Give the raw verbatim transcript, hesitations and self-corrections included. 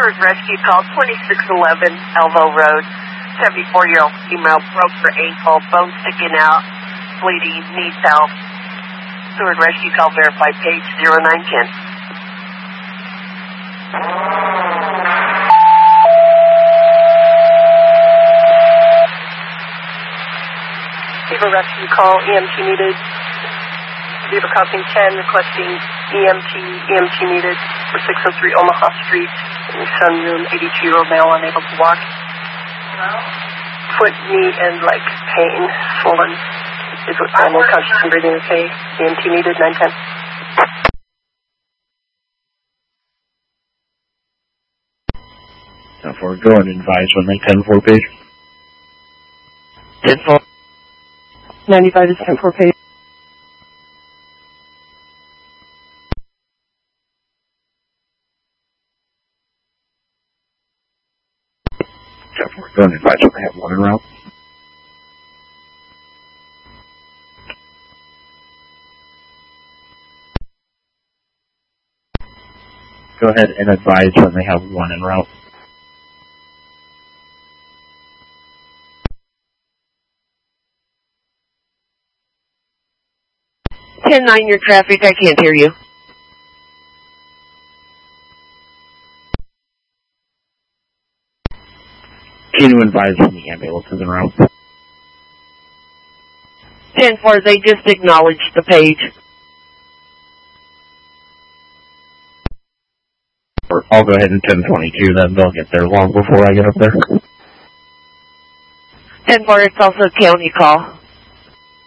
Stewart Rescue Call, twenty-six eleven Elbow Road. seventy-four-year-old female broke her ankle, bone sticking out, bleeding, needs help. Stewart Rescue Call, verified page zero nine ten. Stewart Rescue Call, E M T needed. Beaver Crossing ten, requesting E M T, E M T needed for six oh three Omaha Street. In sunroom, eighty-two-year-old male unable to walk. Foot, knee, and leg pain, swollen. Is with primary conscious and breathing okay. E M T needed, nine ten. ten four, go and advise when they ten four page. ten four. ninety-five is ten four page. ten four, go and advise when they have one en route. Go ahead and advise when they have one en route. ten nine, your traffic, I can't hear you. Can you advise when the ambulance is en route? ten four, they just acknowledged the page. Or I'll go ahead and ten twenty-two, then they'll get there long before I get up there. ten four, it's also a county call.